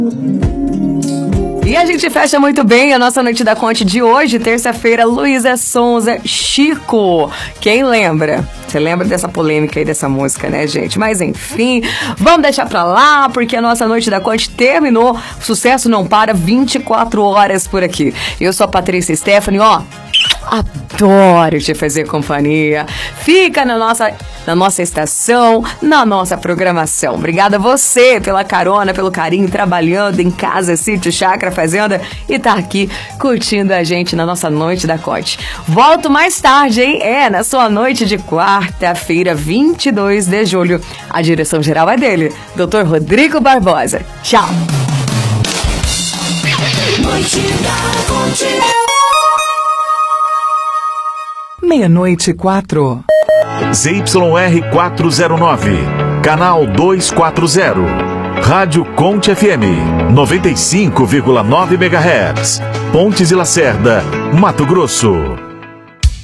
E a gente fecha muito bem a nossa Noite da Conte de hoje, terça-feira, Luísa Sonza, Chico. Quem lembra? Você lembra dessa polêmica aí dessa música, né, gente? Mas enfim, vamos deixar pra lá, porque a nossa Noite da Conte terminou. O sucesso não para, 24 horas por aqui. Eu sou a Patrícia Stephanie, ó. Adoro te fazer companhia. Fica na nossa estação, na nossa programação. Obrigada a você pela carona, pelo carinho, trabalhando em casa, sítio, chácara, fazenda e tá aqui curtindo a gente na nossa Noite da Conte. Volto mais tarde, hein? Na sua noite de quarta-feira, 22 de julho. A direção geral é dele, Dr. Rodrigo Barbosa. Tchau. Noite da Conte. 00:04. ZYR 409, canal 240. Rádio Conte FM, 95,9 MHz. Pontes e Lacerda, Mato Grosso.